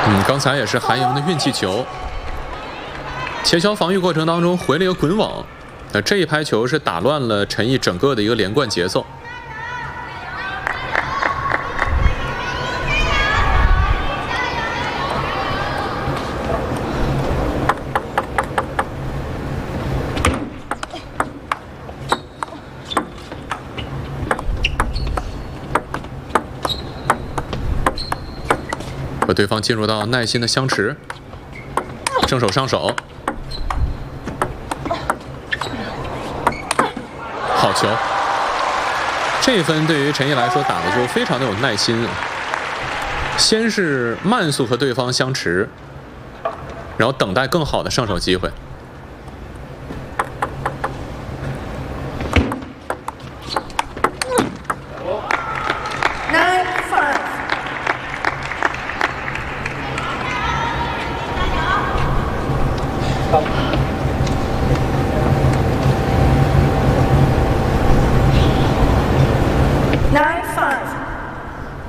刚才也是韩莹的运气球，切削防御过程当中回了一个滚网，这一拍球是打乱了陈毅整个的一个连贯节奏。和对方进入到耐心的相持，正手上手，好球！这一分对于陈毅来说打的就非常的有耐心，先是慢速和对方相持，然后等待更好的上手机会。